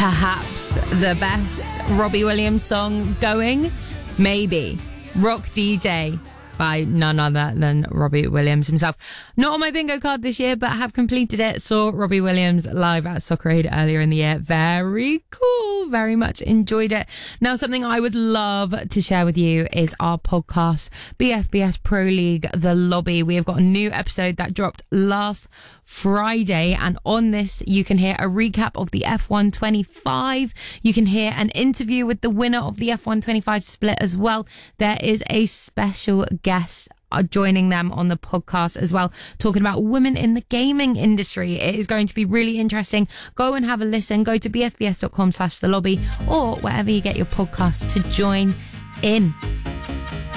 perhaps the best Robbie Williams song going? Maybe. Rock DJ by none other than Robbie Williams himself. Not on my bingo card this year, but have completed it. Saw Robbie Williams live at Soccerade earlier in the year. Very cool. Very much enjoyed it. Now, something I would love to share with you is our podcast, BFBS Pro League, The Lobby. We have got a new episode that dropped last Friday, and on this you can hear a recap of the F125. You can hear an interview with the winner of the F125 split as well. There is a special guest joining them on the podcast as well, talking about women in the gaming industry. It is going to be really interesting. Go and have a listen. Go to bfbs.com/thelobby or wherever you get your podcasts to join in.